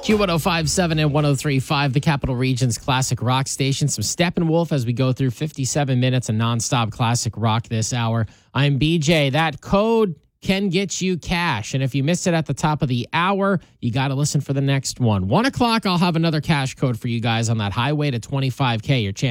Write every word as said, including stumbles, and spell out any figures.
Q one oh five point seven and one oh three point five, the Capital Region's classic rock station. Some Steppenwolf as we go through fifty-seven minutes of nonstop classic rock this hour. I'm B J. That code can get you cash. And if you missed it at the top of the hour, you got to listen for the next one. One o'clock, I'll have another cash code for you guys on that highway to twenty-five K. Your chance